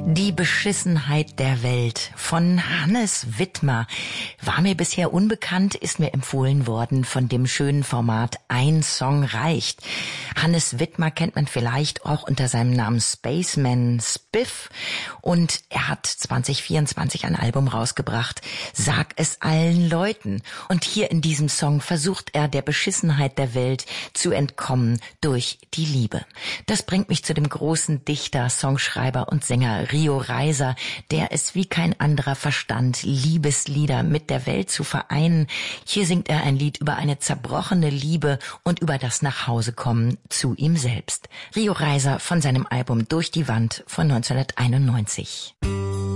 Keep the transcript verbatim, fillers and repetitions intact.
Die Beschissenheit der Welt von Hannes Wittmer war mir bisher unbekannt, ist mir empfohlen worden von dem schönen Format Ein Song reicht. Hannes Wittmer kennt man vielleicht auch unter seinem Namen Spaceman Spiff und er hat zwanzig vierundzwanzig ein Album rausgebracht, Sag es allen Leuten. Und hier in diesem Song versucht er der Beschissenheit der Welt zu entkommen durch die Liebe. Das bringt mich zu dem großen Dichter, Songschreiber und Sänger Rio Reiser, der es wie kein anderer verstand, Liebeslieder mit der Welt zu vereinen. Hier singt er ein Lied über eine zerbrochene Liebe und über das Nachhausekommen zu ihm selbst. Rio Reiser von seinem Album Durch die Wand von neunzehnhunderteinundneunzig.